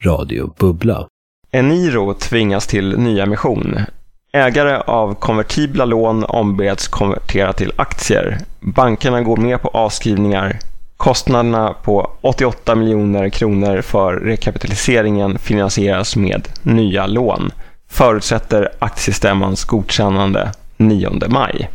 Radio Bubbla. Eniro tvingas till nyemission. Ägare av konvertibla lån ombeds konvertera till aktier. Bankerna går med på avskrivningar. Kostnaderna på 88 miljoner kronor för rekapitaliseringen finansieras med nya lån. Förutsätter aktiestämmans godkännande 9 maj.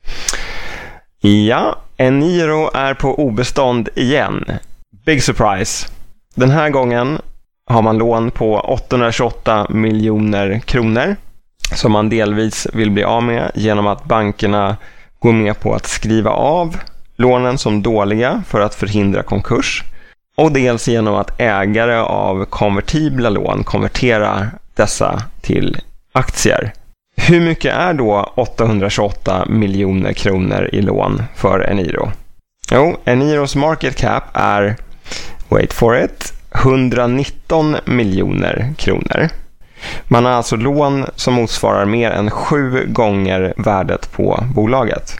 Ja, Eniro är på obestånd igen. Big surprise. Den här gången har man lån på 828 miljoner kronor som man delvis vill bli av med genom att bankerna går med på att skriva av lånen som dåliga för att förhindra konkurs, och dels genom att ägare av konvertibla lån konverterar dessa till aktier. Hur mycket är då 828 miljoner kronor i lån för Eniro? Jo, Eniros market cap är, wait for it, 119 miljoner kronor. Man har alltså lån som motsvarar mer än 7 gånger värdet på bolaget.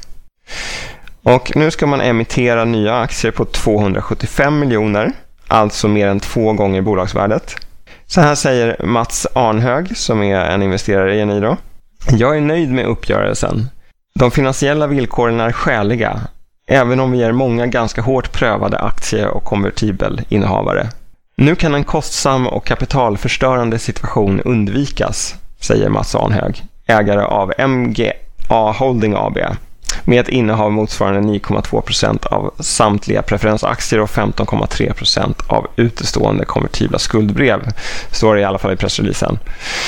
Och nu ska man emittera nya aktier på 275 miljoner, alltså mer än 2 gånger bolagsvärdet. Så här säger Mats Arnhög, som är en investerare i Eniro. Jag är nöjd med uppgörelsen. De finansiella villkoren är skäliga, även om vi är många ganska hårt prövade aktie- och konvertibelinnehavare. Nu kan en kostsam och kapitalförstörande situation undvikas, säger Mats Arnhög, ägare av MGA Holding AB, med ett innehav motsvarande 9,2% av samtliga preferensaktier och 15,3% av utestående konvertibla skuldbrev, står det i alla fall i pressreleasen.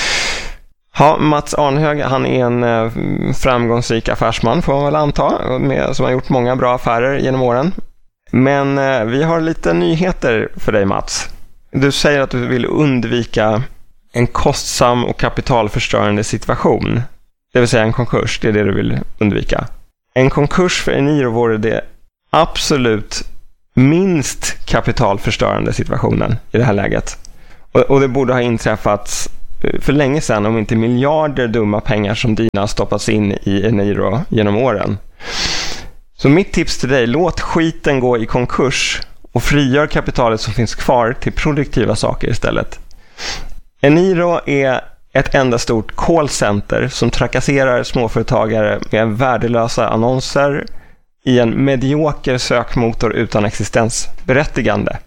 Ja, Mats Arnhög, han är en framgångsrik affärsman, får man väl anta, som har gjort många bra affärer genom åren. Men vi har lite nyheter för dig, Mats. Du säger att du vill undvika en kostsam och kapitalförstörande situation. Det vill säga en konkurs, det är det du vill undvika. En konkurs för Eniro vore det absolut minst kapitalförstörande situationen i det här läget. Och det borde ha inträffat för länge sedan, om inte miljarder dumma pengar som dina stoppats in i Eniro genom åren. Så mitt tips till dig, låt skiten gå i konkurs och frigör kapitalet som finns kvar till produktiva saker istället. Eniro är ett enda stort callcenter som trakasserar småföretagare med värdelösa annonser i en medioker sökmotor utan existensberättigande.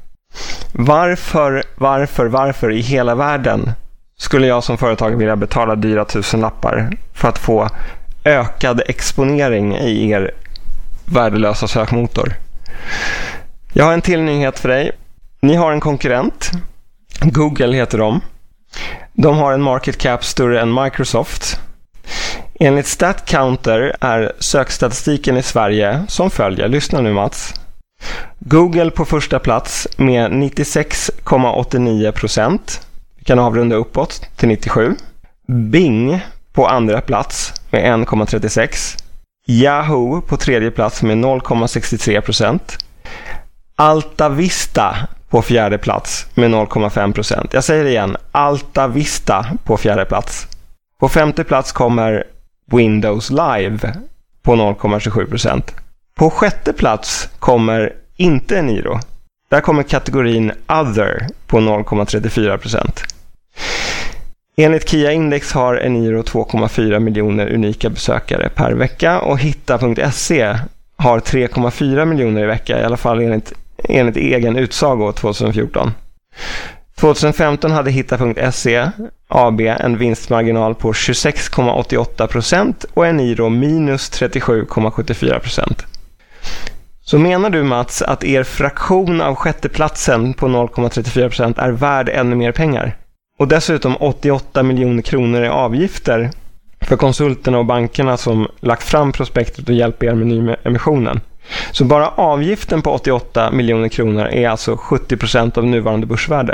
Varför i hela världen skulle jag som företagare vilja betala dyra tusenlappar för att få ökad exponering i er värdelösa sökmotor? Jag har en till nyhet för dig. Ni har en konkurrent. Google heter de. De har en market cap större än Microsoft. Enligt StatCounter är sökstatistiken i Sverige som följer. Lyssna nu, Mats. Google på första plats med 96,89%. Vi kan avrunda uppåt till 97. Bing på andra plats med 1,36%. Yahoo på tredje plats med 0,63%. Alta Vista på fjärde plats med 0,5%. Jag säger det igen, Alta Vista på fjärde plats. På femte plats kommer Windows Live på 0,27%. På sjätte plats kommer inte Eniro. Där kommer kategorin Other på 0,34%. Enligt Kia Index har Eniro 2,4 miljoner unika besökare per vecka och Hitta.se har 3,4 miljoner i vecka, i alla fall enligt egen utsago 2014. 2015 hade Hitta.se AB en vinstmarginal på 26,88% och Eniro minus 37,74%. Så menar du, Mats, att er fraktion av sjätteplatsen på 0,34% är värd ännu mer pengar? Och dessutom 88 miljoner kronor i avgifter för konsulterna och bankerna som lagt fram prospektet och hjälpt er med nyemissionen. Så bara avgiften på 88 miljoner kronor är alltså 70% av nuvarande börsvärde.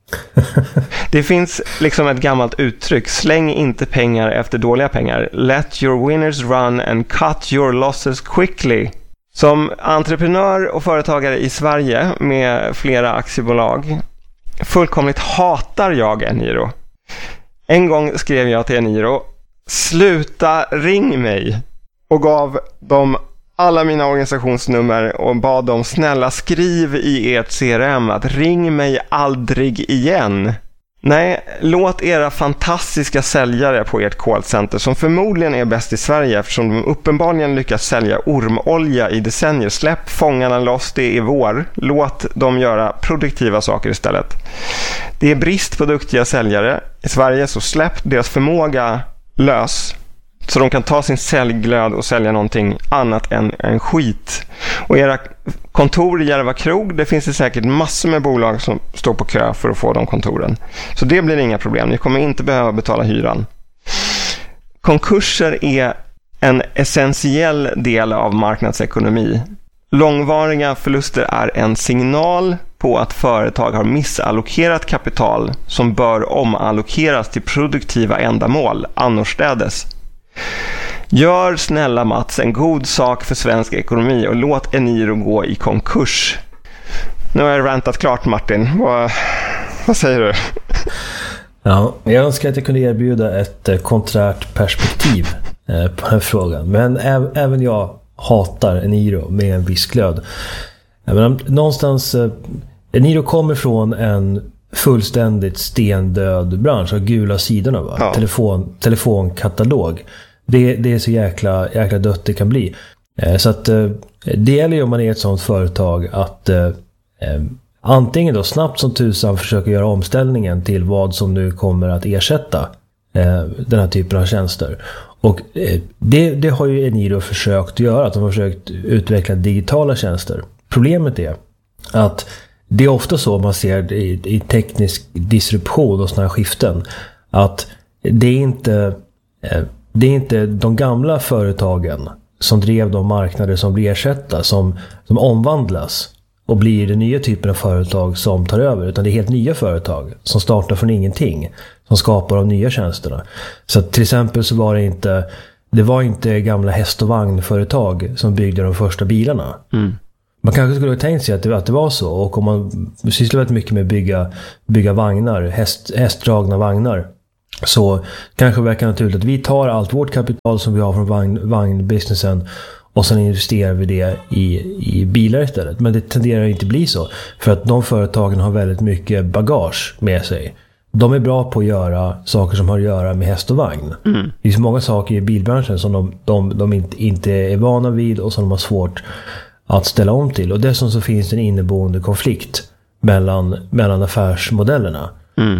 Det finns liksom ett gammalt uttryck: släng inte pengar efter dåliga pengar. Let your winners run and cut your losses quickly. Som entreprenör och företagare i Sverige med flera aktiebolag fullkomligt hatar jag Eniro. En gång skrev jag till Eniro: sluta ring mig, och gav dem alla mina organisationsnummer och bad dem: snälla skriv i ert CRM att ring mig aldrig igen. Nej, låt era fantastiska säljare på ert callcenter, som förmodligen är bäst i Sverige eftersom de uppenbarligen lyckas sälja ormolja i decennier. Släpp fångarna loss, det är vår. Låt dem göra produktiva saker istället. Det är brist på duktiga säljare i Sverige, så släpp deras förmåga lös. Så de kan ta sin säljglöd och sälja någonting annat än skit. Och era kontor i Järva krog, det finns det säkert massor med bolag som står på kö för att få de kontoren. Så det blir inga problem. Ni kommer inte behöva betala hyran. Konkurser är en essentiell del av marknadsekonomi. Långvariga förluster är en signal på att företag har missallokerat kapital som bör omallokeras till produktiva ändamål annorstädes. Gör snälla Mats en god sak för svensk ekonomi och låt Eniro gå i konkurs. Nu har jag rantat klart, Martin. Vad säger du? Ja, jag önskar att jag kunde erbjuda ett konträrt perspektiv på den här frågan. Men även jag hatar Eniro med en viss glöd. Någonstans, Eniro kommer från en fullständigt stendöd bransch av gula sidorna, va? Ja. Telefonkatalog. Det är så jäkla dött det kan bli. Så att det gäller ju om man är ett sånt företag att antingen då snabbt som tusan försöka göra omställningen till vad som nu kommer att ersätta den här typen av tjänster. Och det har ju Eniro försökt göra, att de har försökt utveckla digitala tjänster. Problemet är att det är ofta så man ser i teknisk disruption och såna här skiften, att det är inte de gamla företagen som drev de marknader som blir ersatta, som omvandlas och blir den nya typen av företag som tar över, utan det är helt nya företag som startar från ingenting, som skapar de nya tjänsterna. Så till exempel så var det var inte gamla häst- och vagnföretag som byggde de första bilarna. Man kanske skulle ha tänkt sig att det var så, och om man sysslar väldigt mycket med bygga vagnar, hästdragna vagnar, så kanske det verkar naturligt att vi tar allt vårt kapital som vi har från vagnbusinessen och sen investerar vi det i bilar istället. Men det tenderar inte bli så, för att de företagen har väldigt mycket bagage med sig. De är bra på att göra saker som har att göra med häst och vagn. Det är så många saker i bilbranschen som de inte är vana vid och som de har svårt att ställa om till. Och dessutom så finns det en inneboende konflikt mellan affärsmodellerna.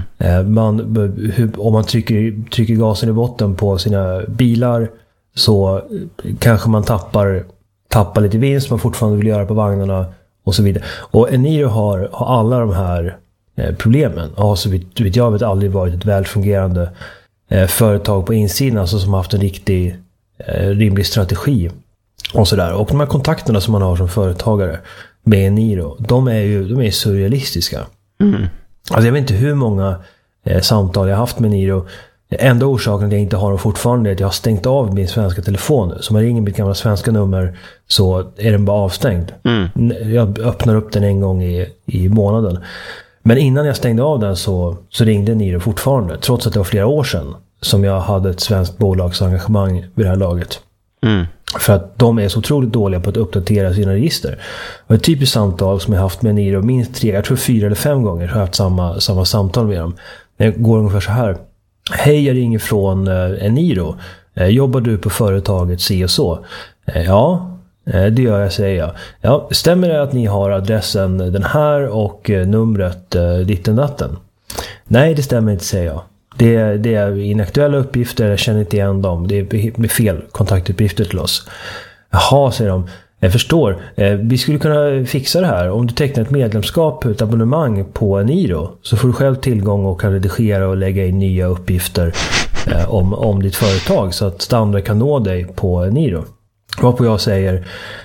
Om man trycker gasen i botten på sina bilar, så kanske man tappar lite vinst man fortfarande vill göra på vagnarna och så vidare. Och Eniro har alla de här problemen. Har så vitt jag vet aldrig varit ett välfungerande företag på insidan, alltså som har haft en riktig rimlig strategi och sådär. Och de här kontakterna som man har som företagare med Eniro, de är surrealistiska. Alltså jag vet inte hur många samtal jag har haft med Eniro. Enda orsaken att jag inte har dem fortfarande är att jag har stängt av min svenska telefon. Så om jag ringer mitt gamla svenska nummer så är den bara avstängd. Jag öppnar upp den en gång i månaden. Men innan jag stängde av den så ringde Eniro fortfarande. Trots att det var flera år sedan som jag hade ett svenskt bolagsengagemang vid det här laget. För att de är så otroligt dåliga på att uppdatera sina register. Och ett typiskt samtal som jag haft med Eniro minst 4 eller 5 gånger har jag haft samma samtal med dem. Det går ungefär så här. Hej, jag ringer från Eniro. Jobbar du på företaget C och så? Ja, det gör jag, säger jag. Ja, stämmer det att ni har adressen den här och numret ditten datten? Nej, det stämmer inte, säger jag. Det är inaktuella uppgifter, jag känner inte igen dem. Det är fel kontaktuppgifter till oss. Jaha, säger de. Jag förstår. Vi skulle kunna fixa det här. Om du tecknar ett medlemskap, ett abonnemang på Eniro, så får du själv tillgång och kan redigera och lägga in nya uppgifter om ditt företag, så att standard kan nå dig på Eniro. Varpå jag säger,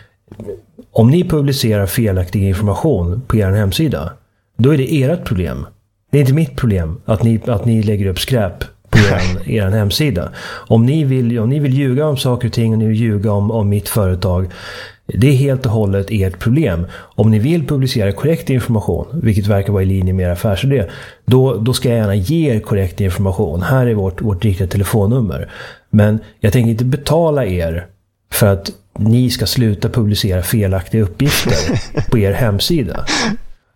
om ni publicerar felaktig information på er hemsida, då är det ert problem. Det är inte mitt problem att ni lägger upp skräp på er hemsida. Om ni vill ljuga om saker och ting och ni vill ljuga om mitt företag, det är helt och hållet ert problem. Om ni vill publicera korrekt information, vilket verkar vara i linje med er affärsidé, då ska jag gärna ge er korrekt information. Här är vårt riktiga telefonnummer. Men jag tänker inte betala er för att ni ska sluta publicera felaktiga uppgifter på er hemsida.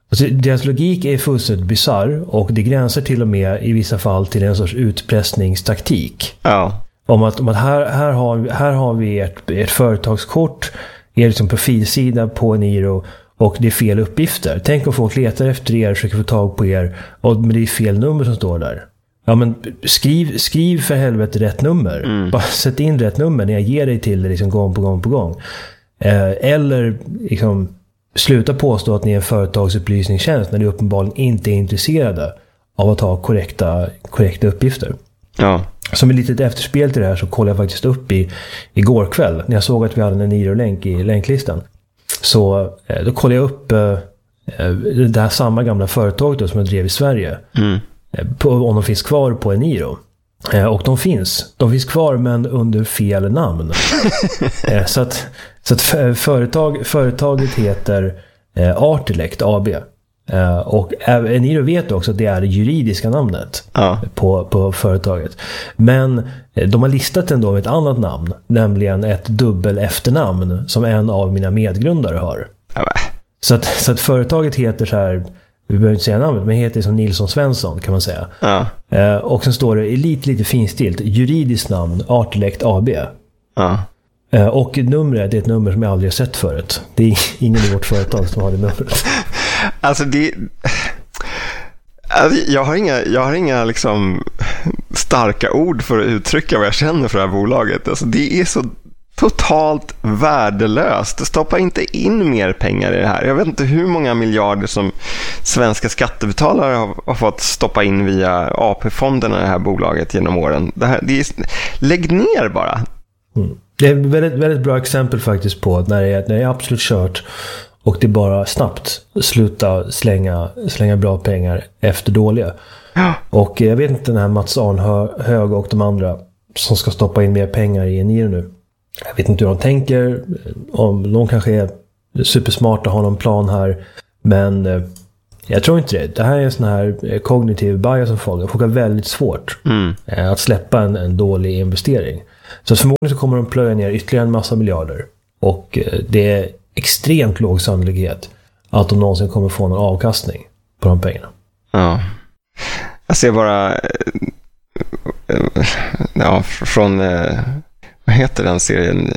Alltså, deras logik är fullständigt bizarr och det gränsar till och med i vissa fall till en sorts utpressningstaktik. Ja. Om att här har vi ett företagskort, er liksom profilsida på Eniro och det är fel uppgifter. Tänk om folk letar efter er och försöker få tag på er men det är fel nummer som står där. Ja, men skriv för helvete rätt nummer. Bara sätt in rätt nummer när jag ger dig till det liksom gång på gång. Eller liksom sluta påstå att ni är en företagsupplysningstjänst när ni uppenbarligen inte är intresserade av att ha korrekta uppgifter. Ja. Som ett litet efterspel till det här så kollade jag faktiskt upp igår kväll när jag såg att vi hade en Eniro-länk i länklistan. Så då kollade jag upp det här samma gamla företaget då, som jag drev i Sverige. Om de finns kvar på Eniro. Och de finns kvar men under fel namn. så att företaget heter Artilect AB. Och Eniro vet också att det är det juridiska namnet på företaget. Men de har listat ändå med ett annat namn, nämligen ett dubbel efternamn som en av mina medgrundare har. Så att företaget heter så här, vi behöver inte säga namnet, men heter som Nilsson Svensson kan man säga. Och sen står det lite finstilt, juridiskt namn Artilect AB. Och numret är ett nummer som jag aldrig har sett förut. Det är ingen i vårt företag som har det numret. Alltså jag har inga liksom starka ord för att uttrycka vad jag känner för det här bolaget. Alltså det är så totalt värdelöst. Stoppa inte in mer pengar i det här. Jag vet inte hur många miljarder som svenska skattebetalare har fått stoppa in via AP-fonderna i det här bolaget genom åren. Lägg ner bara. Det är ett väldigt, väldigt bra exempel faktiskt på när det är absolut kört och det bara snabbt sluta slänga bra pengar efter dåliga. Och jag vet inte den här Mats Arnhög och de andra som ska stoppa in mer pengar i Eniro nu. Jag vet inte hur de tänker, om de kanske är supersmarta och har någon plan här, men jag tror inte det. Det här är en sån här kognitiv bias som folk har väldigt svårt att släppa en dålig investering. Så förmodligen så kommer de plöja ner ytterligare en massa miljarder. Och det är extremt låg sannolikhet att de någonsin kommer få någon avkastning på de pengarna. Ja. Jag ser bara från vad heter den serien?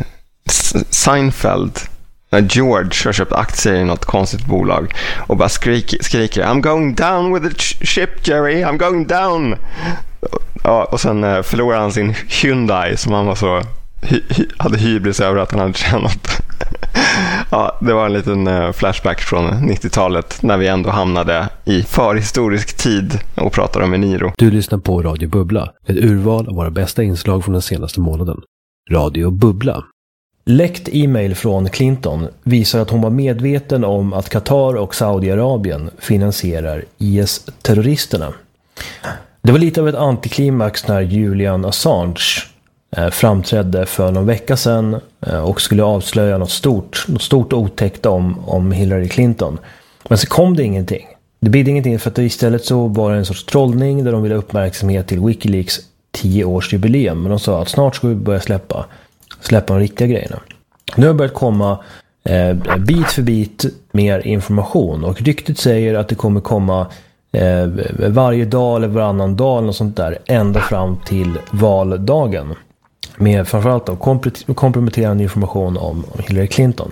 Seinfeld. När George har köpt aktier i något konstigt bolag och bara skriker I'm going down with the ship, Jerry, I'm going down. Ja, och sen förlorar han sin Hyundai som han var så hade hybris över att han hade tjänat. Ja, det var en liten flashback från 90-talet när vi ändå hamnade i förhistorisk tid och pratade om Eniro. Du lyssnar på Radio Bubbla, ett urval av våra bästa inslag från den senaste månaden. Radio Bubbla. Läckt e-mail från Clinton visar att hon var medveten om att Qatar och Saudiarabien finansierar IS-terroristerna. Det var lite av ett antiklimax när Julian Assange framträdde för någon vecka sedan och skulle avslöja något stort otäckt om Hillary Clinton. Men så kom det ingenting. Det blev ingenting för att istället så var det en sorts trollning där de ville uppmärksamhet till Wikileaks 10-årsjubileum. Men de sa att snart ska vi börja släppa de riktiga grejerna. Nu har det börjat komma bit för bit mer information och ryktet säger att det kommer komma varje dag eller varannan dag och sånt där ända fram till valdagen med framförallt komprometterande information om Hillary Clinton.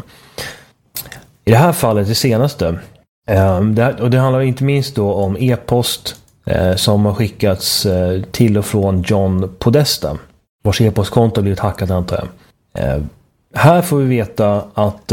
I det här fallet, det senaste, och det handlar inte minst då om e-post som har skickats till och från John Podesta, vars e-postkonto har blivit hackat antar jag. Här får vi veta att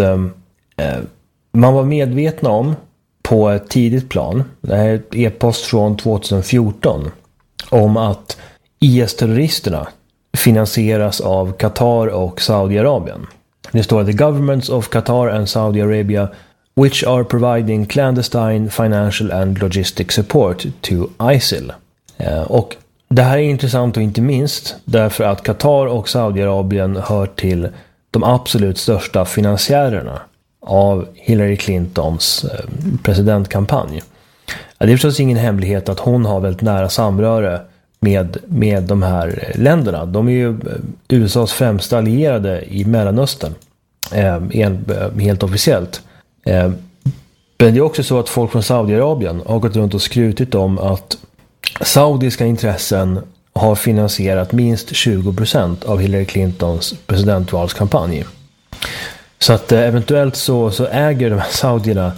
man var medvetna om på ett tidigt plan, det här är ett e-post från 2014, om att IS-terroristerna finansieras av Qatar och Saudiarabien. Det står the governments of Qatar and Saudi Arabia which are providing clandestine financial and logistic support to ISIL. Och det här är intressant och inte minst därför att Qatar och Saudiarabien hör till de absolut största finansiärerna av Hillary Clintons presidentkampanj. Det är förstås ingen hemlighet att hon har väldigt nära samröre med de här länderna. De är ju USAs främsta allierade i Mellanöstern, helt officiellt. Men det är också så att folk från Saudiarabien har gått runt och skrutit om att saudiska intressen har finansierat minst 20% av Hillary Clintons presidentvalskampanj. Så att eventuellt så äger de här saudierna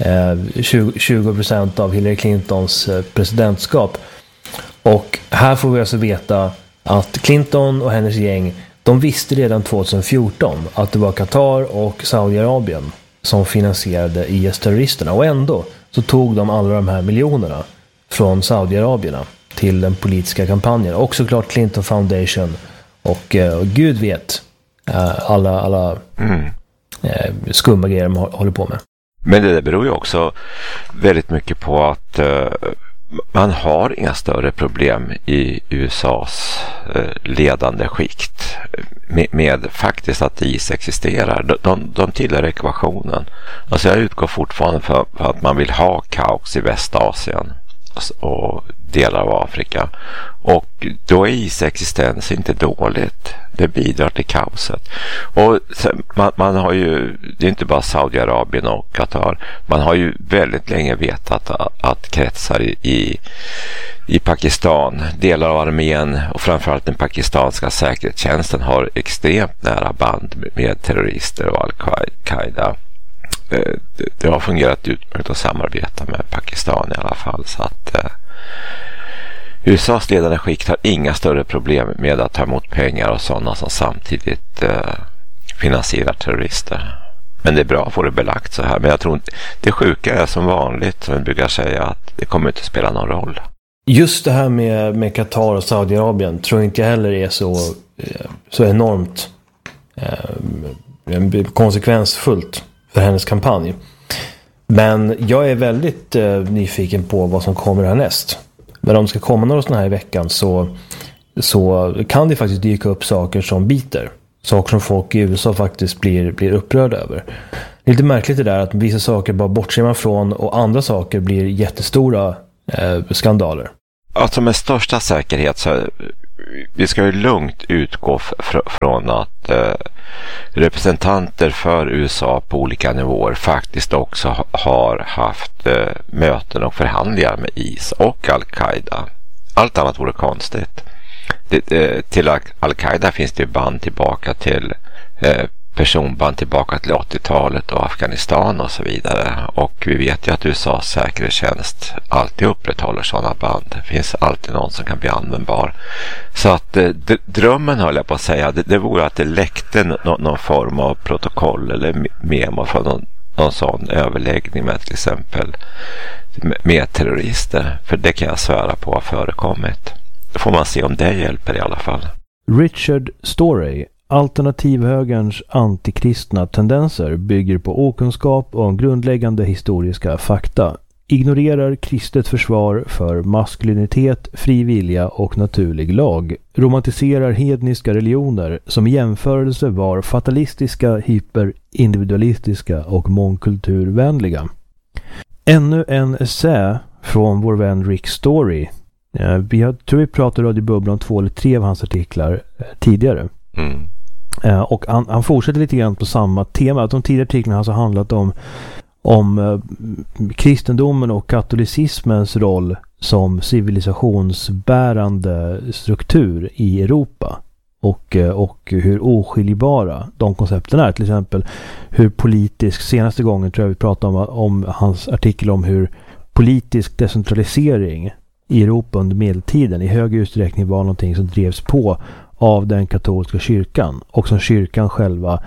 20% av Hillary Clintons presidentskap. Och här får vi alltså veta att Clinton och hennes gäng, de visste redan 2014 att det var Qatar och Saudiarabien som finansierade IS-terroristerna. Och ändå så tog de alla de här miljonerna från Saudiarabierna till den politiska kampanjen. Och såklart Clinton Foundation och Gud vet alla skumma grejer de håller på med. Men det beror ju också väldigt mycket på att man har inga större problem i USAs ledande skikt med faktiskt att IS existerar. De tillhör ekvationen. Alltså jag utgår fortfarande för att man vill ha kaos i Västasien och delar av Afrika. Och då är IS existens inte dåligt. Det bidrar till kaoset. Och man har ju, det är inte bara Saudiarabien och Qatar. Man har ju väldigt länge vetat att kretsar i Pakistan, delar av armén och framförallt den pakistanska säkerhetstjänsten har extremt nära band med terrorister och Al-Qaida. Det har fungerat utmärkt att samarbeta med Pakistan i alla fall, så att USAs ledande skikt har inga större problem med att ta emot pengar och sådana som samtidigt finansierar terrorister. Men det är bra att få det belagt så här. Men jag tror inte, det sjuka är som vanligt, som vi brukar säga, att det kommer inte spela någon roll. Just det här med Qatar och Saudiarabien tror jag inte heller är så enormt konsekvensfullt för hennes kampanj. Men jag är väldigt nyfiken på vad som kommer härnäst. Men om det ska komma några sådana här i veckan så kan det faktiskt dyka upp saker som biter. Saker som folk i USA faktiskt blir upprörda över. Det är lite märkligt det där att vissa saker bara bortser man från och andra saker blir jättestora skandaler. Alltså med största säkerhet så vi ska ju lugnt utgå från att representanter för USA på olika nivåer faktiskt också har haft möten och förhandlingar med IS och Al-Qaida. Allt annat vore konstigt. Till Al-Qaida finns det ju band tillbaka till personband tillbaka till 80-talet och Afghanistan och så vidare. Och vi vet ju att USAs säkerhetstjänst alltid upprätthåller sådana band. Det finns alltid någon som kan bli användbar. Så att drömmen, höll jag på att säga, det vore att det läckte någon form av protokoll eller memo från någon sån överläggning med till exempel med terrorister. För det kan jag svära på har förekommit. Då får man se om det hjälper i alla fall. Richard Story, alternativhögerns antikristna tendenser, bygger på okunskap om grundläggande historiska fakta, ignorerar kristet försvar för maskulinitet, fri vilja och naturlig lag, romantiserar hedniska religioner som i jämförelse var fatalistiska, hyperindividualistiska och mångkulturvänliga. Ännu en essä från vår vän Rick Story. Jag tror vi pratade Radio Bubbla om 2 eller 3 av hans artiklar tidigare. Och han fortsätter lite grann på samma tema. Att de tidigare artiklarna har alltså handlat om kristendomen och katolicismens roll som civilisationsbärande struktur i Europa. Och hur oskiljbara de koncepten är. Till exempel hur politisk, senaste gången tror jag vi pratade om hans artikel om hur politisk decentralisering i Europa under medeltiden i hög utsträckning var någonting som drevs på av den katolska kyrkan och som kyrkan själva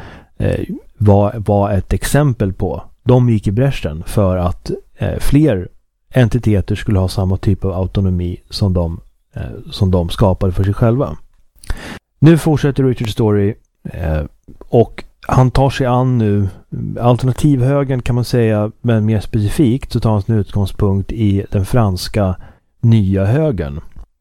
var ett exempel på. De gick i bräschen för att fler entiteter skulle ha samma typ av autonomi som de skapade för sig själva. Nu fortsätter Richard Story och han tar sig an nu alternativhögern kan man säga, men mer specifikt så tar han sin utgångspunkt i den franska nya högern.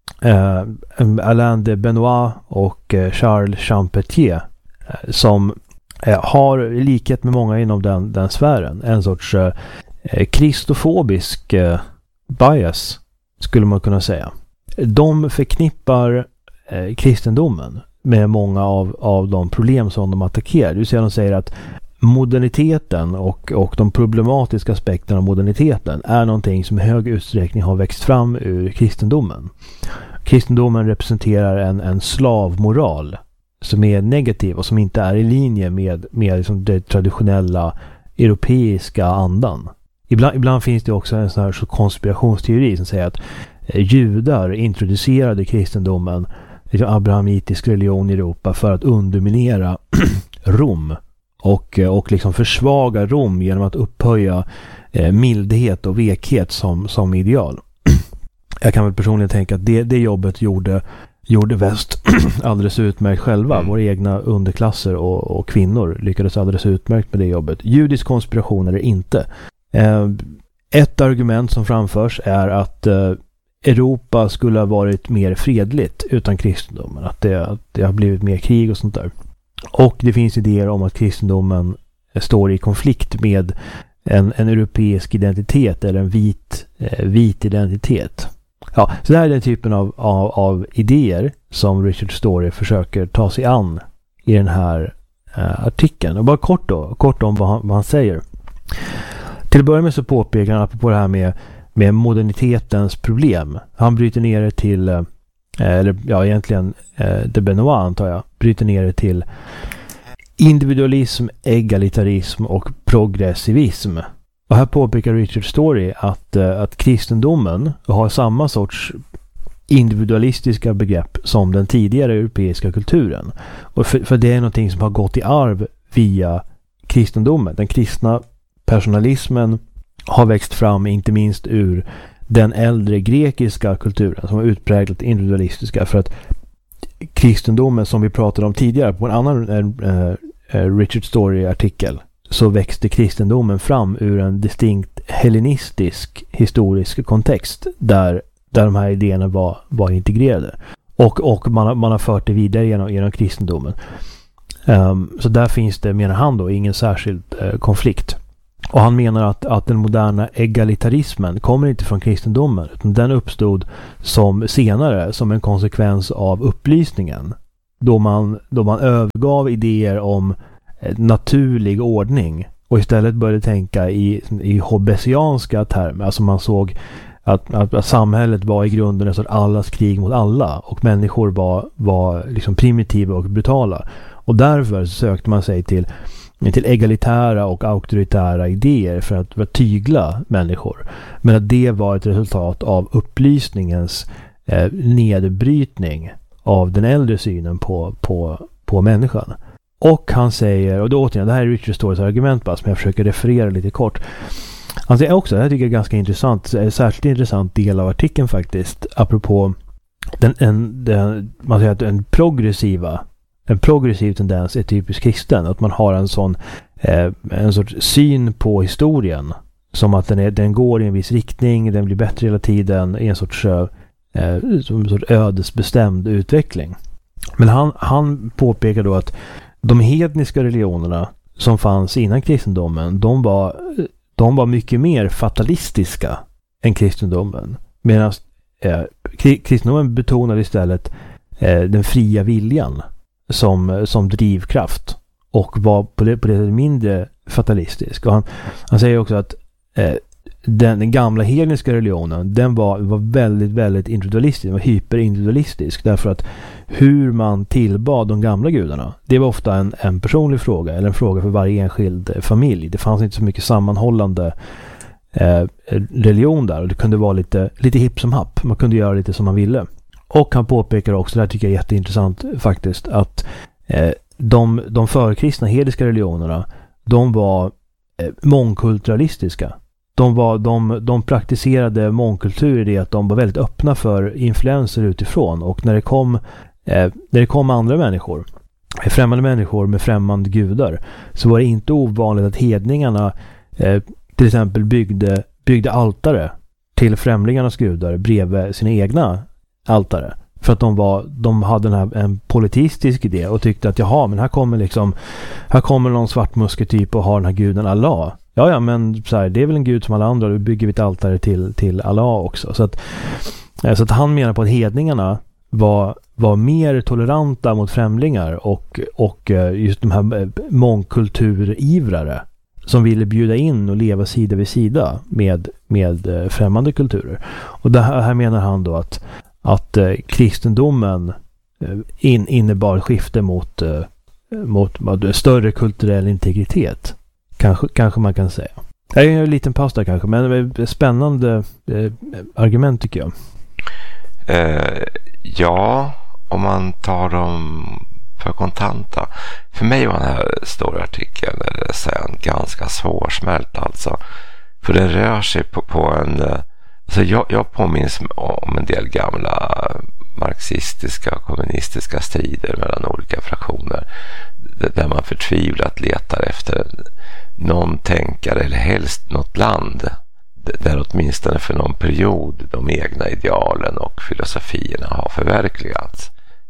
Alain de Benoit och Charles Champetier som har i likhet med många inom den sfären en sorts kristofobisk bias skulle man kunna säga. De förknippar kristendomen med många av de problem som de attackerar. Det vill säga de säger att moderniteten och de problematiska aspekterna av moderniteten är någonting som i hög utsträckning har växt fram ur kristendomen. Kristendomen representerar en slavmoral som är negativ och som inte är i linje med liksom det traditionella europeiska andan. Ibland finns det också en sån här konspirationsteori som säger att judar introducerade kristendomen, liksom abrahamitisk religion i Europa, för att underminera Rom och liksom försvaga Rom genom att upphöja mildhet och vekhet som ideal. Jag kan väl personligen tänka att det jobbet gjorde väst alldeles utmärkt själva. Våra egna underklasser och kvinnor lyckades alldeles utmärkt med det jobbet. Judisk konspiration är det inte. Ett argument som framförs är att Europa skulle ha varit mer fredligt utan kristendomen. Att det har blivit mer krig och sånt där. Och det finns idéer om att kristendomen står i konflikt med en europeisk identitet eller en vit identitet. Ja, så det här är den typen av idéer som Richard Story försöker ta sig an i den här artikeln. Och bara kort om vad han säger. Till att börja med så påpekar han apropå det här med modernitetens problem. Han bryter ner det till, de Benoit antar jag, bryter ner det till individualism, egalitarism och progressivism. Och här påpekar Richard Story att kristendomen har samma sorts individualistiska begrepp som den tidigare europeiska kulturen. Och för det är någonting som har gått i arv via kristendomen. Den kristna personalismen har växt fram inte minst ur den äldre grekiska kulturen som är utpräglat individualistiska, för att kristendomen, som vi pratade om tidigare på en annan Richard Story-artikel, så växte kristendomen fram ur en distinkt hellenistisk historisk kontext där de här idéerna var integrerade. Och man har fört det vidare genom kristendomen. Så där finns det, menar han då, ingen särskild konflikt. Och han menar att den moderna egalitarismen kommer inte från kristendomen, utan den uppstod senare som en konsekvens av upplysningen. Då man övergav idéer om naturlig ordning och istället började tänka i hobbesianska termer. Alltså man såg att samhället var i grunden en sorts allas krig mot alla, och människor var liksom primitiva och brutala. Och därför sökte man sig till egalitära och auktoritära idéer för att tygla människor. Men att det var ett resultat av upplysningens nedbrytning av den äldre synen på människan. Och han säger, och då återigen, det här är Richard Storys argument bara som jag försöker referera lite kort. Han säger också, det här tycker jag är ganska intressant, särskilt intressant del av artikeln faktiskt, apropå man säger att en progressiv tendens är typiskt kristen, att man har en sorts syn på historien som att den går i en viss riktning, den blir bättre hela tiden i en sorts ödesbestämd utveckling. Men han påpekar då att de hedniska religionerna som fanns innan kristendomen, de var mycket mer fatalistiska än kristendomen. Medan kristendomen betonade istället den fria viljan som drivkraft och var på det mindre fatalistisk. Och han säger också att den gamla hedniska religionen, den var väldigt, väldigt individualistisk, den var hyperindividualistisk, därför att hur man tillbad de gamla gudarna, det var ofta en personlig fråga eller en fråga för varje enskild familj. Det fanns inte så mycket sammanhållande religion där, och det kunde vara lite hipp som happ. Man kunde göra lite som man ville. Och han påpekar också, det här tycker jag är jätteintressant faktiskt, att de förkristna hedniska religionerna, de var mångkulturalistiska. De praktiserade mångkultur i det att de var väldigt öppna för influenser utifrån, och när det kom andra människor, främmande människor med främmande gudar, så var det inte ovanligt att hedningarna till exempel byggde altare till främlingarnas gudar bredvid sina egna altare. För att de hade en politistisk idé och tyckte att men här kommer någon svartmusketyp och har den här guden Allah. Ja, men så här, det är väl en gud som alla andra, då bygger vi ett altare till Allah också. Så att han menar på att hedningarna var var mer toleranta mot främlingar och just de här mångkulturivrare som ville bjuda in och leva sida vid sida med främmande kulturer. Och det här menar han då att kristendomen innebar skifte mot större kulturell integritet. Kanske man kan säga. Det är en liten paus där kanske, men det är spännande argument tycker jag. Ja, om man tar dem för kontanta. För mig var den här stora artikeln sen ganska svårsmält alltså. För den rör sig på en... Alltså jag påminns om en del gamla marxistiska och kommunistiska strider mellan olika fraktioner där man förtvivlat letar efter någon tänkare eller helst något land där åtminstone för någon period de egna idealen och filosofierna har förverkligats.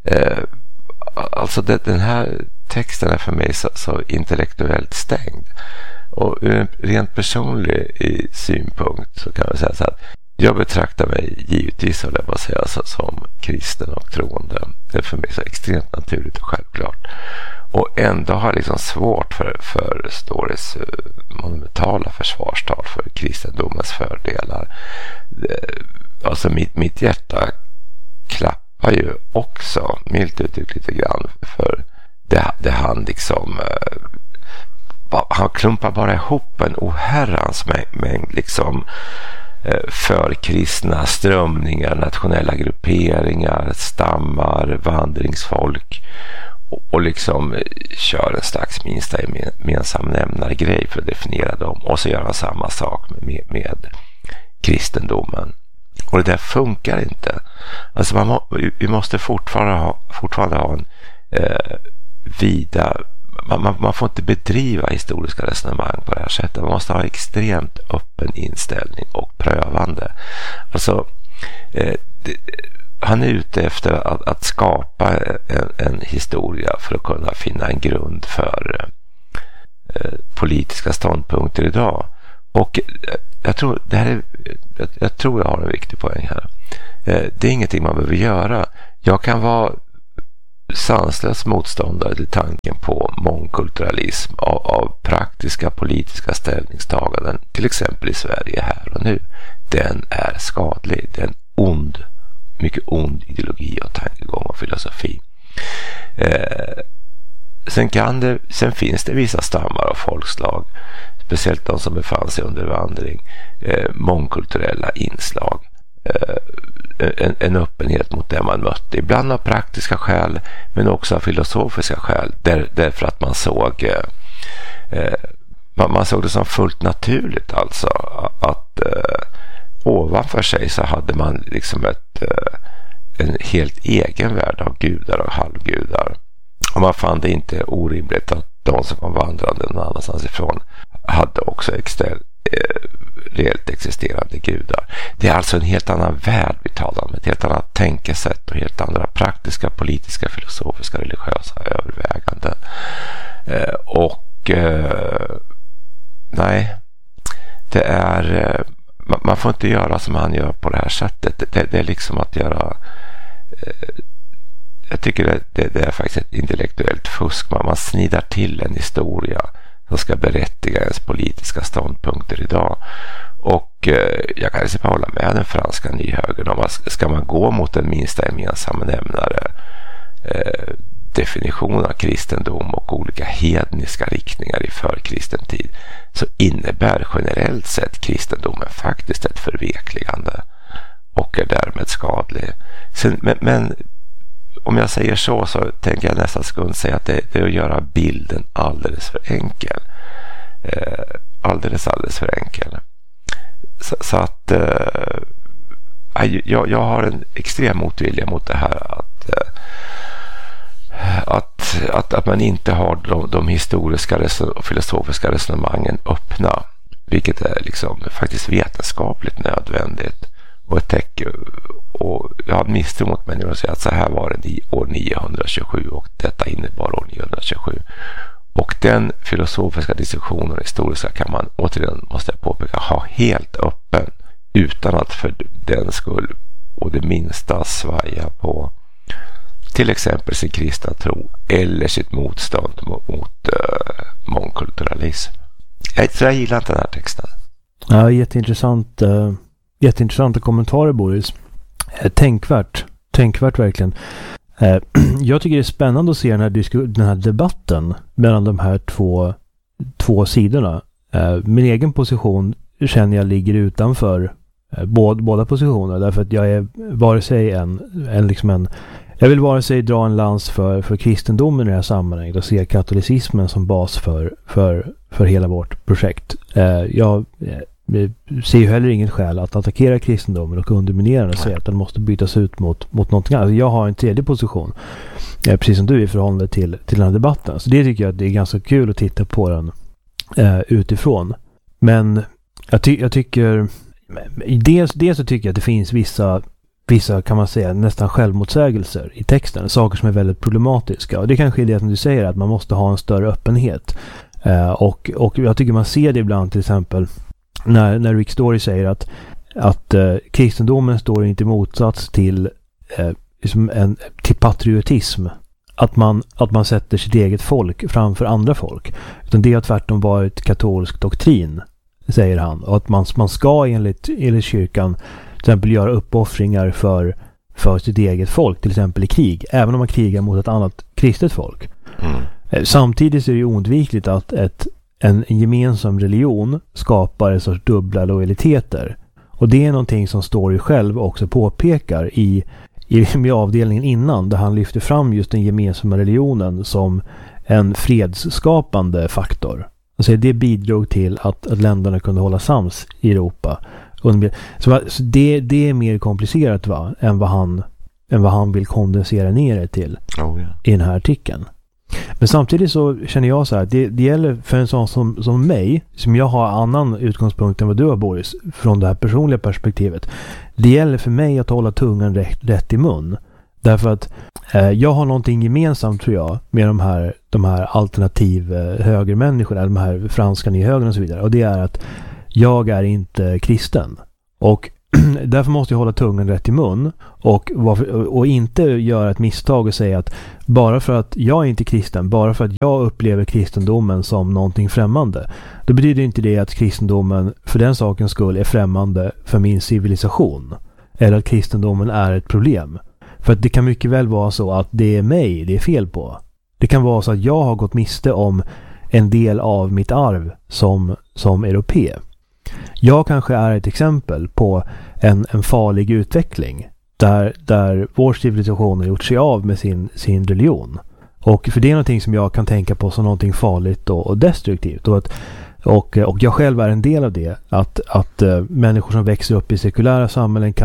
Alltså den här texten är för mig så intellektuellt stängd. Och ur en rent personlig synpunkt så kan man säga så att jag betraktar mig givetvis som kristen och troende. Det är för mig så extremt naturligt och självklart. Och ändå har jag liksom svårt för Storys monumentala försvarstal för kristendomens fördelar. Alltså mitt hjärta klappar ju också, milt uttryckt lite grann, för det han liksom... Han klumpar bara ihop en oherrans mängd liksom för kristna strömningar, nationella grupperingar, stammar, vandringsfolk och liksom kör en slags minsta gemensam nämnargrej för att definiera dem, och så gör han samma sak med kristendomen. Och det där funkar inte. Alltså vi måste fortfarande ha en vida... Man får inte bedriva historiska resonemang på det här sättet. Man måste ha extremt öppen inställning och prövande. Alltså, han är ute efter att skapa en historia för att kunna finna en grund för politiska ståndpunkter idag. Och jag tror jag har en viktig poäng här. Det är ingenting man behöver göra. Jag kan vara sanslös motståndare till tanken på mångkulturalism av praktiska politiska ställningstaganden, till exempel i Sverige här och nu. Den är skadlig. Det är en mycket ond ideologi och tankegång och filosofi. Sen finns det vissa stammar och folkslag, speciellt de som befann sig under vandring, mångkulturella inslag. En öppenhet mot det man mötte, ibland av praktiska skäl men också av filosofiska skäl, därför att man såg det som fullt naturligt, alltså att ovanför sig så hade man liksom en helt egen värld av gudar och halvgudar, och man fann det inte orimligt att de som kom vandrande någon annanstans ifrån hade också reellt existerande gudar. Det är alltså en helt annan värld vi talar om, ett helt annat tänkesätt och helt andra praktiska, politiska, filosofiska, religiösa överväganden. Nej, det är man får inte göra som han gör på det här sättet. Det är liksom att göra... Jag tycker det är faktiskt ett intellektuellt fusk. Man snidar till en historia som ska berättiga ens politiska ståndpunkter idag. Och jag kan inte hålla med den franska nyhögern om att ska man gå mot en minsta gemensamma nämnare definition av kristendom och olika hedniska riktningar i förkristen tid, så innebär generellt sett kristendomen faktiskt ett förvekligande och är därmed skadlig. Men om jag säger så tänker jag nästan skulle säga att det är att göra bilden alldeles för enkel. Alldeles för enkel. Så att jag har en extrem motvilja mot det här att man inte har de historiska och filosofiska resonemangen öppna, vilket är liksom faktiskt vetenskapligt nödvändigt och ett tecken. Och jag har misstro mot människor att säga att så här var det i år 927 och detta innebar år 927. Och den filosofiska diskussionen och historiska kan man, återigen måste jag påpeka, ha helt öppen utan att för den skull och det minsta svaja på till exempel sin kristna tro eller sitt motstånd mot mångkulturalism. Jag gillar inte den här texten. Ja, jätteintressanta kommentarer, Boris. Tänkvärt verkligen. Jag tycker det är spännande att se den här debatten mellan de här två sidorna. Min egen position känner jag ligger utanför båda positionerna, därför att jag är vare sig jag vill vare sig dra en lans för kristendomen i det här sammanhanget och se katolicismen som bas för hela vårt projekt. Jag ser ju heller ingen skäl att attackera kristendomen och underminera den och säga att den måste bytas ut mot någonting annat. Jag har en tredje position, precis som du, i förhållande till den här debatten. Så det tycker jag att det är ganska kul att titta på den utifrån. Men jag tycker dels så tycker jag att det finns vissa kan man säga nästan självmotsägelser i texten, saker som är väldigt problematiska, och det kanske är det som du säger, att man måste ha en större öppenhet, och jag tycker man ser det ibland, till exempel när Rick Story säger att kristendomen står inte i motsats till till patriotism, att man sätter sitt eget folk framför andra folk, utan det har tvärtom varit katolsk doktrin, säger han, och att man ska enligt kyrkan till exempel göra uppoffringar för sitt eget folk, till exempel i krig, även om man krigar mot ett annat kristet folk. Samtidigt är det ju oundvikligt att en gemensam religion skapar en sorts dubbla lojaliteter, och det är någonting som Story själv också påpekar i avdelningen innan, där han lyfter fram just den gemensamma religionen som en fredsskapande faktor. Alltså det bidrog till att länderna kunde hålla sams i Europa. Så det är mer komplicerat än vad han vill kondensera ner det till i den här artikeln. Men samtidigt så känner jag så här, det gäller för en sån som mig, som jag har annan utgångspunkt än vad du har, Boris, från det här personliga perspektivet. Det gäller för mig att hålla tungan rätt i mun. Därför att jag har någonting gemensamt, tror jag, med de här alternativ högermänniskorna, de här franskan i högern och så vidare. Och det är att jag är inte kristen. Och därför måste jag hålla tungan rätt i mun och inte göra ett misstag och säga att bara för att jag är inte kristen, bara för att jag upplever kristendomen som någonting främmande, då betyder inte det att kristendomen för den sakens skull är främmande för min civilisation, eller att kristendomen är ett problem. För att det kan mycket väl vara så att det är mig det är fel på. Det kan vara så att jag har gått miste om en del av mitt arv som europé. Jag kanske är ett exempel på en farlig utveckling där vår civilisation har gjort sig av med sin religion. Och för det är någonting som jag kan tänka på som någonting farligt och destruktivt. Och jag själv är en del av det. Att människor som växer upp i sekulära samhällen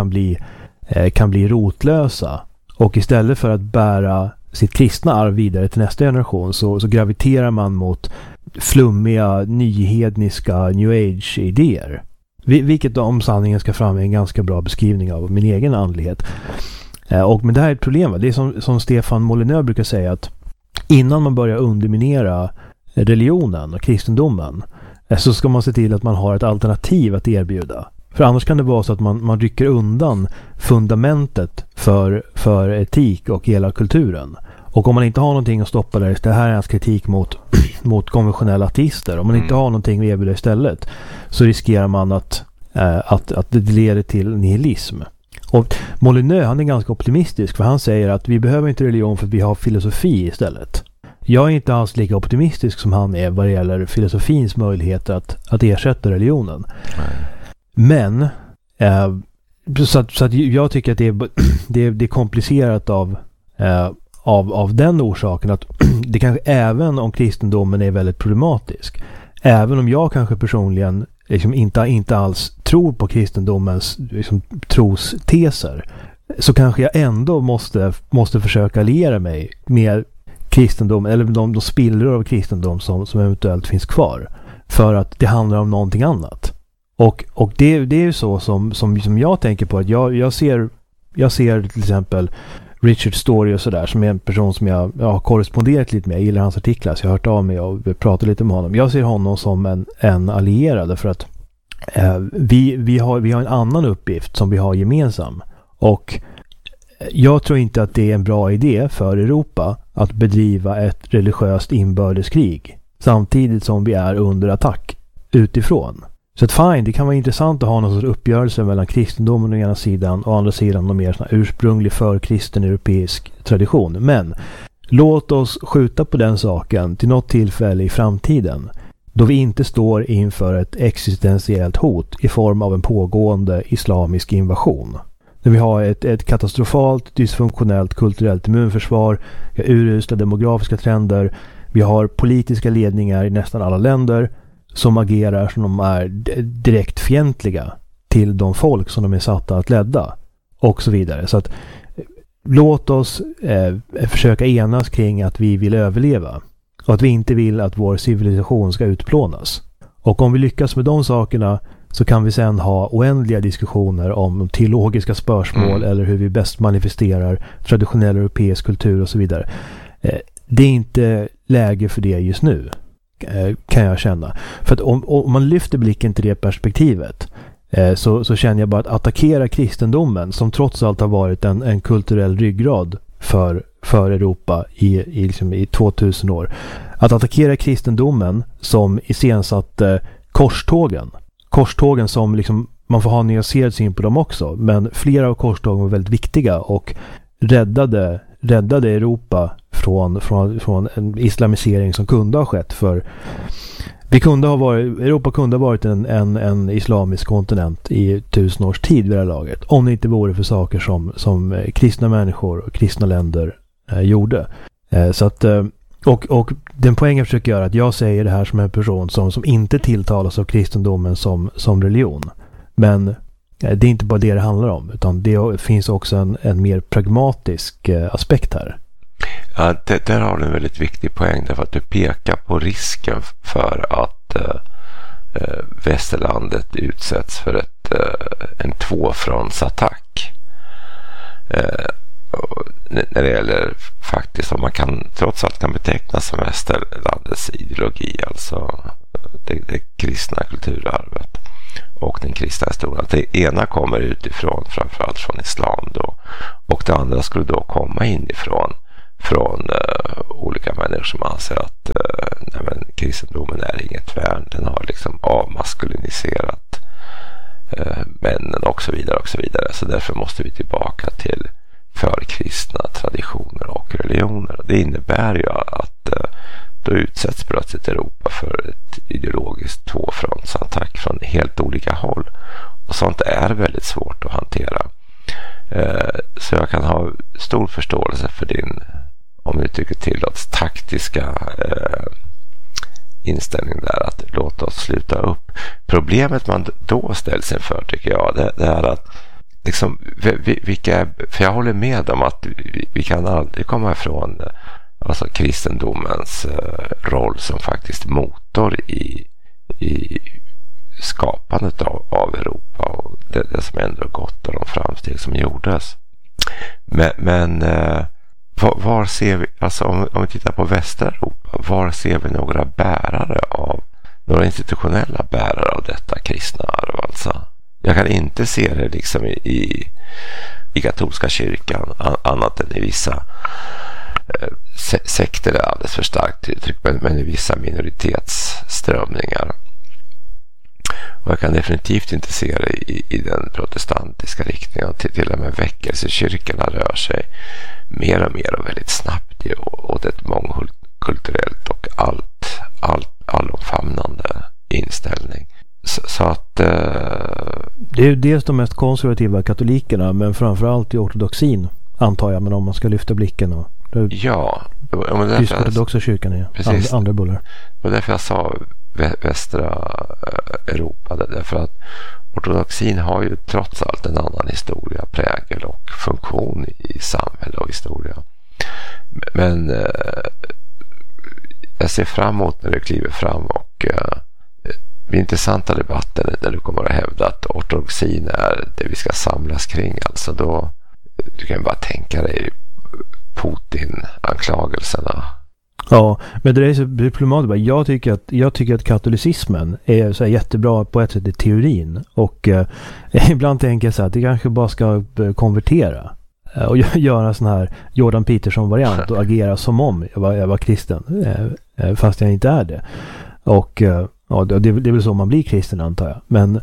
kan bli rotlösa. Och istället för att bära sitt kristna arv vidare till nästa generation så graviterar man mot flummiga, nyhedniska New Age-idéer. Vilket om sanningen ska fram är en ganska bra beskrivning av min egen andlighet. Men det här är ett problem. Det är som Stefan Molineux brukar säga, att innan man börjar underminera religionen och kristendomen så ska man se till att man har ett alternativ att erbjuda. För annars kan det vara så att man rycker undan fundamentet för etik och hela kulturen. Och om man inte har någonting att stoppa där, det här är hans kritik mot konventionella ateister. Om man inte har någonting att erbjuda istället, så riskerar man att det leder till nihilism. Och Molineux, han är ganska optimistisk, för han säger att vi behöver inte religion för att vi har filosofi istället. Jag är inte alls lika optimistisk som han är vad det gäller filosofins möjligheter att ersätta religionen. Men så att jag tycker att det är komplicerat av den orsaken, att det kanske, även om kristendomen är väldigt problematisk, även om jag kanske personligen liksom inte alls tror på kristendomens liksom trosteser, så kanske jag ändå måste försöka alliera mig med kristendom, eller de spillror av kristendom som eventuellt finns kvar, för att det handlar om någonting annat. Och det är ju så som jag tänker på, att jag ser till exempel Richard Story och sådär, som är en person som jag har korresponderat lite med. Jag gillar hans artiklar, så jag har hört av mig och pratat lite med honom. Jag ser honom som en allierad, för att vi har en annan uppgift som vi har gemensam. Och Jag tror inte att det är en bra idé för Europa att bedriva ett religiöst inbördeskrig samtidigt som vi är under attack utifrån. Så att fine, det kan vara intressant att ha någon sorts uppgörelse mellan kristendomen å ena sidan och å andra sidan någon mer sån här ursprunglig förkristen europeisk tradition. Men låt oss skjuta på den saken till något tillfälle i framtiden då vi inte står inför ett existentiellt hot i form av en pågående islamisk invasion. När vi har ett katastrofalt, dysfunktionellt kulturellt immunförsvar, vi har urusla demografiska trender, vi har politiska ledningar i nästan alla länder som agerar som de är direkt fientliga till de folk som de är satta att ledda och så vidare. Så att låt oss försöka enas kring att vi vill överleva och att vi inte vill att vår civilisation ska utplånas. Och om vi lyckas med de sakerna så kan vi sedan ha oändliga diskussioner om teologiska spörsmål eller hur vi bäst manifesterar traditionell europeisk kultur och så vidare. Det är inte läge för det just nu, kan jag känna. För att om man lyfter blicken till det perspektivet så känner jag bara att attackera kristendomen som trots allt har varit en kulturell ryggrad för Europa i 2000 år. Att attackera kristendomen som iscensatte korstågen som liksom, man får ha nyanserad syn på dem också, men flera av korstågen var väldigt viktiga och räddade Europa från en islamisering som kunde ha skett. För Europa kunde ha varit en islamisk kontinent i 1000 års tid vid det här laget, om det inte vore för saker som kristna människor och kristna länder gjorde. Så att och den poängen jag försöker göra att jag säger det här som en person som inte tilltalas av kristendomen som religion. Men det är inte bara det handlar om, utan det finns också en mer pragmatisk aspekt här. Ja, där har du en väldigt viktig poäng, därför att du pekar på risken för att västerlandet utsätts för en tvåfrontsattack. När det gäller faktiskt om man trots allt kan betecknas som västerlandets ideologi, alltså det kristna kulturarvet och den kristna historien. Att det ena kommer utifrån, framförallt från islam då, och det andra skulle då komma inifrån från olika människor som anser att kristendomen är inget värn, den har liksom avmaskuliniserat männen och så vidare och så vidare. Så därför måste vi tillbaka till förkristna traditioner och religioner. Det innebär ju att då utsätts plötsligt Europa för ett ideologiskt tvåfrontsattack från helt olika håll. Och sånt är väldigt svårt att hantera. Så jag kan ha stor förståelse för din, om uttrycket tillåts, taktiska inställning där, att låta oss sluta upp. Problemet man då ställs inför, tycker jag, det är att liksom, för jag håller med om att vi kan aldrig komma ifrån alltså kristendomens roll som faktiskt motor i skapandet av Europa och det som ändå gått och de framsteg som gjordes. Men var ser vi, alltså om vi tittar på Västeuropa, var ser vi några institutionella bärare av detta kristna arv? Alltså, jag kan inte se det liksom i katolska kyrkan annat än i vissa sekter är alldeles för starkt uttryck, men i vissa minoritetsströmningar. Och jag kan definitivt inte se det i den protestantiska riktningen. Till och med väckelsekyrkorna rör sig mer och mer och väldigt snabbt åt ett mångkulturellt och allomfamnande inställning. Så att det är ju dels de mest konservativa katolikerna, men framförallt i ortodoxin, antar jag, men om man ska lyfta blicken och ortodoxa kyrkan är andra bullar. Och därför jag sa västra Europa, därför att ortodoxin har ju trots allt en annan historia, prägel och funktion i samhälle och historia. Men jag ser fram emot när det kliver fram och den intressanta debatten där du kommer att hävda att ortodoxin är det vi ska samlas kring. Alltså då, du kan bara tänka dig Putin-anklagelserna. Ja, men det är så diplomatiskt. Jag tycker att katolicismen är så här jättebra på ett sätt i teorin. Och ibland tänker jag så här att det kanske bara ska konvertera. och göra en sån här Jordan Peterson-variant och agera som om jag var kristen, fast jag inte är det. Och ja, det är väl så man blir kristen, antar jag. Men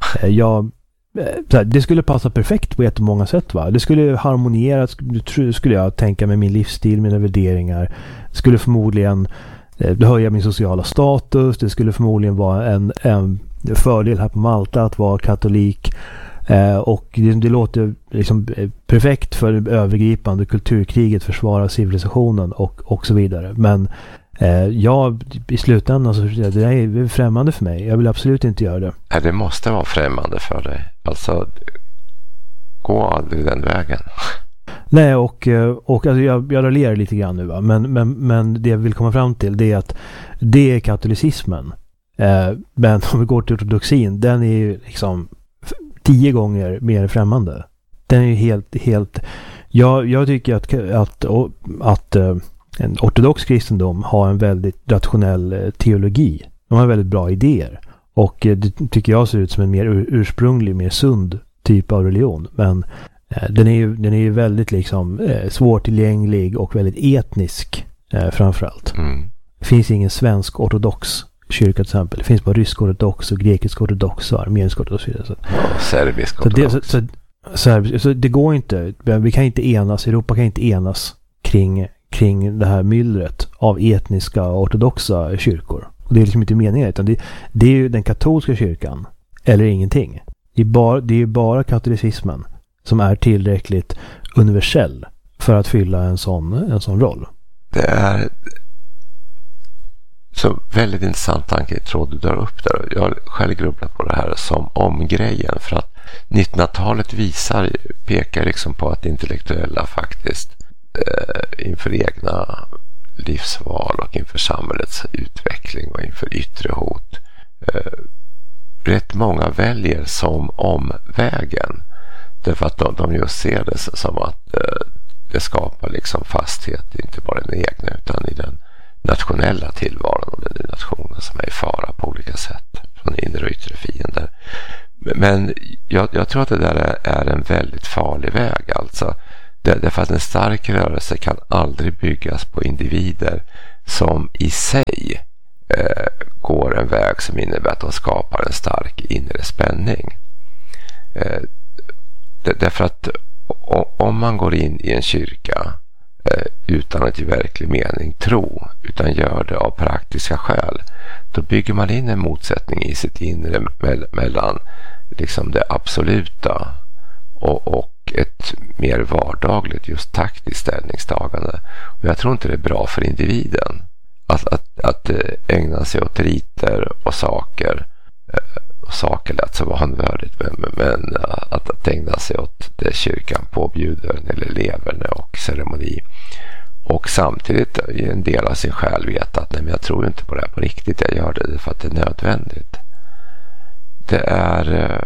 det skulle passa perfekt på jättemånga sätt, va? Det skulle harmoniera, skulle jag tänka, med min livsstil, mina värderingar. Det skulle förmodligen höja min sociala status. Det skulle förmodligen vara en fördel här på Malta att vara katolik. Och det låter liksom perfekt för det övergripande kulturkriget, försvara civilisationen och så vidare. Men i slutändan så det är främmande för mig. Jag vill absolut inte göra det. Det måste vara främmande för dig. Alltså, gå aldrig den vägen. Nej, och alltså jag raljerar lite grann nu, va? Men det jag vill komma fram till, det är att det är katolicismen. Men om vi går till ortodoxin, den är ju liksom 10 gånger mer främmande. Den är ju helt jag tycker att en ortodox kristendom har en väldigt rationell teologi. De har väldigt bra idéer. Och det tycker jag ser ut som en mer ursprunglig, mer sund typ av religion. Men den är ju väldigt liksom svårtillgänglig och väldigt etnisk framförallt. Det finns ingen svensk ortodox kyrka till exempel. Det finns bara rysk ortodox och grekisk ortodox och armenisk ortodox. Serbisk ortodox. Så det går inte. Vi kan inte enas. Europa kan inte enas kring det här myllret av etniska ortodoxa kyrkor. Och det är liksom inte meningen, utan det är ju den katolska kyrkan eller ingenting. Det är ju bara katolicismen som är tillräckligt universell för att fylla en sån roll. Det är så väldigt intressant tanketråd du drar upp där. Jag har själv grubblat på det här som omgrejen, för att 1900-talet pekar liksom på att intellektuella faktiskt inför egna livsval och inför samhällets utveckling och inför yttre hot rätt många väljer som omvägen, därför att de just ser det som att det skapar liksom fasthet inte bara i den egna utan i den nationella tillvaron, och den nationen som är i fara på olika sätt från inre och yttre fiender. Men jag tror att det där är en väldigt farlig väg, alltså. Därför att en stark rörelse kan aldrig byggas på individer som i sig går en väg som innebär att de skapar en stark inre spänning. Därför att om man går in i en kyrka utan att i verklig mening tro, utan gör det av praktiska skäl, då bygger man in en motsättning i sitt inre mellan liksom det absoluta och ett mer vardagligt, just taktiskt ställningstagande. Och jag tror inte det är bra för individen att ägna sig åt riter och saker. Och saker lät så vanvördigt, men att ägna sig åt det kyrkan påbjuder eller leverne och ceremoni. Och samtidigt i en del av sin själ veta att nej, men jag tror inte på det här på riktigt, jag gör det för att det är nödvändigt. Det är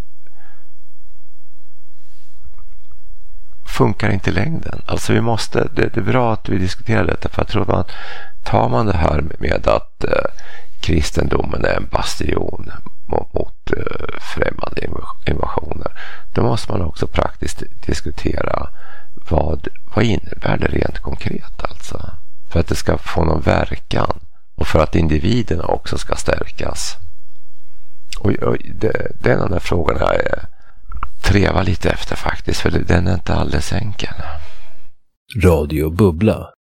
funkar inte i längden. Alltså vi måste, det är bra att vi diskuterar detta, för jag tror att tar man det här med att kristendomen är en bastion mot främmande invasioner, då måste man också praktiskt diskutera vad innebär det rent konkret, alltså, för att det ska få någon verkan och för att individerna också ska stärkas. Och det är en av de frågorna jag trevar lite efter faktiskt, för den är inte alldeles enkel. Radio Bubbla.